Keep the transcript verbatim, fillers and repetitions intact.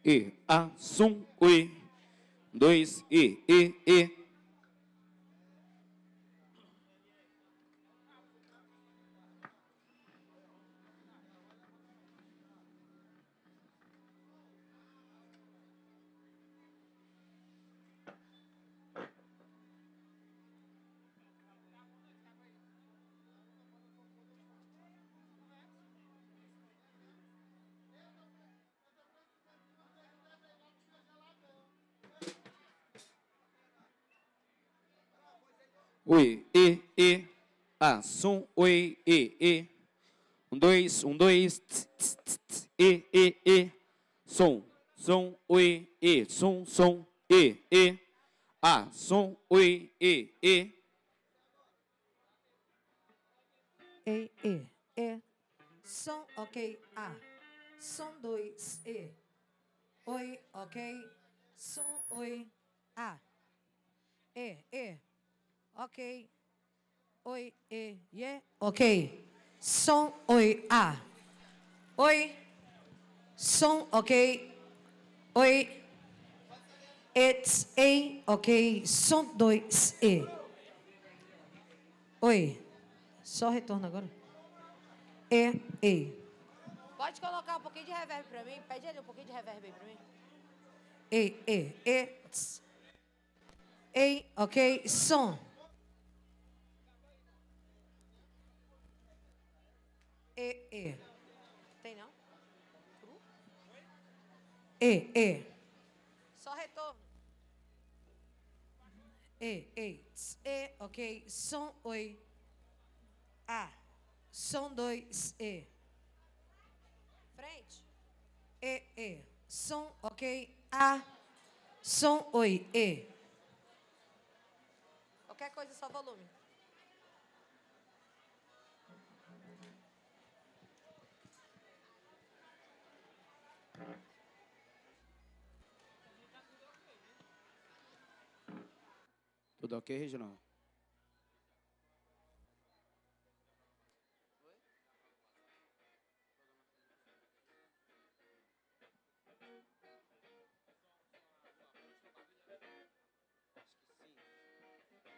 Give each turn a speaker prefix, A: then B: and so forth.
A: e, a, som, oi. Dois, e, e, e. Oi, e, e, a, som, oi, e, e. Um, dois, um, dois, tss, tss, tss, tss, e, e, e. Som, som, oi, e, som, som, e, e. A, som, oi, e, e.
B: E, e, e. Som, ok, A. Som dois, E. Oi, ok. Som, oi, A. E, E. Ok. Oi, E, E. Ok. Som, oi, A. Oi. Som, ok. Oi. It's A, ok. Som dois, E. Oi. Só retorno agora. E, E.
C: Pode colocar um pouquinho de reverb pra mim? Pede ali um pouquinho de reverb aí pra mim.
B: E, E, E. Tss. E, ok. Som. E, E.
C: Tem não?
B: E, E.
C: Só retorno.
B: E, E. Tss. E, ok. Som, oi. A. Som dois, E.
C: Frente.
B: E, E. Som, ok. A. Som, oi, E.
C: Qualquer coisa, só volume.
A: Tudo ok, Reginaldo?